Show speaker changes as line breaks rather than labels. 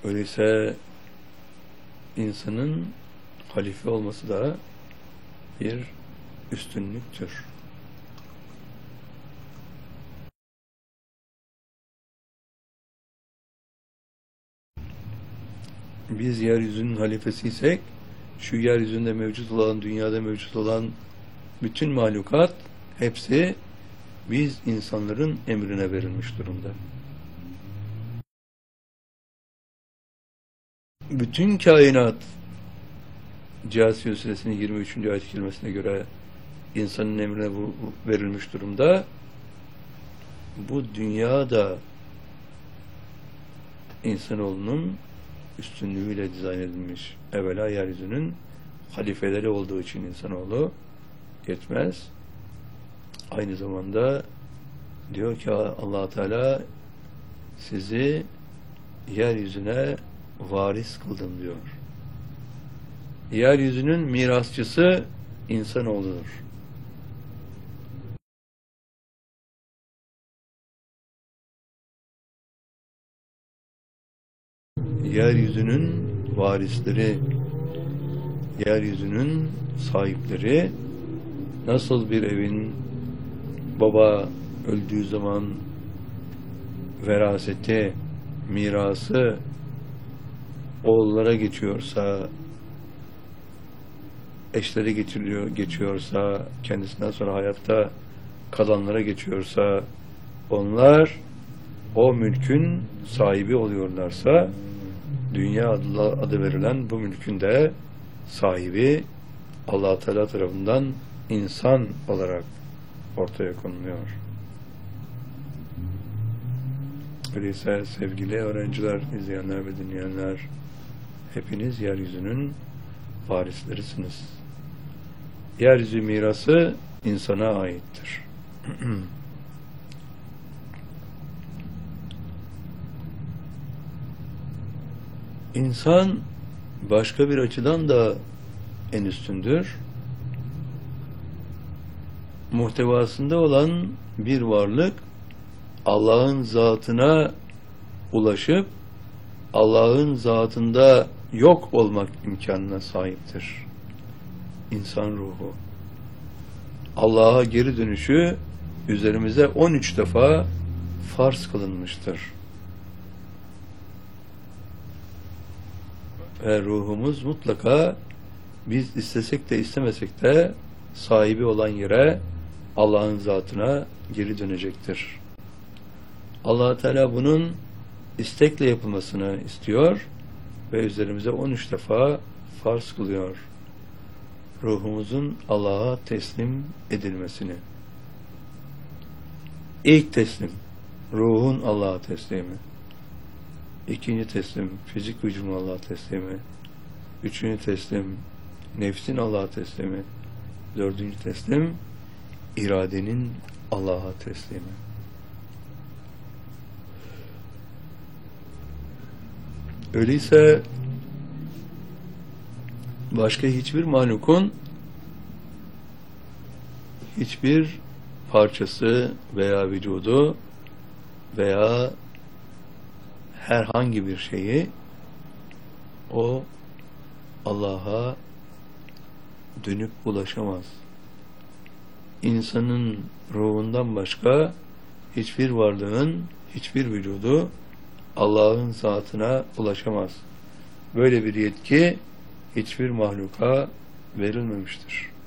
Öyleyse insanın halife olması da bir üstünlüktür. Biz yeryüzünün halifesiysek, şu yeryüzünde mevcut olan, dünyada mevcut olan bütün mahlukat hepsi biz insanların emrine verilmiş durumda. Bütün kainat Câsiye Suresinin 23. ayet-i kerimesine göre insanın emrine verilmiş durumda. Bu dünyada insanoğlunun üstünlüğüyle dizayn edilmiş. Evvela yeryüzünün halifeleri olduğu için insanoğlu yetmez. Aynı zamanda diyor ki Allah Teala sizi yeryüzüne varis kıldım diyor. Yeryüzünün mirasçısı insanoğludur. Yeryüzünün varisleri, yeryüzünün sahipleri, nasıl bir evin baba öldüğü zaman veraseti, mirası oğullara geçiyorsa, eşleri geçiyorsa, kendisinden sonra hayatta kalanlara geçiyorsa, onlar o mülkün sahibi oluyorlarsa, dünya adı verilen bu mülkün de sahibi Allah Teala tarafından insan olarak ortaya konuluyor. Öyleyse sevgili öğrenciler, izleyenler ve dinleyenler, hepiniz yeryüzünün varislerisiniz. Yeryüzü mirası insana aittir. İnsan başka bir açıdan da en üstündür. Muhtevasında olan bir varlık Allah'ın zatına ulaşıp Allah'ın zatında yok olmak imkanına sahiptir. İnsan ruhu. Allah'a geri dönüşü üzerimize 13 defa farz kılınmıştır. Ve ruhumuz mutlaka biz istesek de istemesek de sahibi olan yere, Allah'ın zatına geri dönecektir. Allah Teala bunun istekle yapılmasını istiyor ve üzerimize 13 defa farz kılıyor. Ruhumuzun Allah'a teslim edilmesini. İlk teslim, ruhun Allah'a teslimi. İkinci teslim, fizik vücudun Allah'a teslimi. Üçüncü teslim, nefsin Allah'a teslimi. Dördüncü teslim, iradenin Allah'a teslimi. Öyleyse başka hiçbir mahlukun hiçbir parçası veya vücudu veya herhangi bir şeyi o Allah'a dönüp ulaşamaz. İnsanın ruhundan başka hiçbir varlığın, hiçbir vücudu Allah'ın zatına ulaşamaz. Böyle bir yetki hiçbir mahluka verilmemiştir.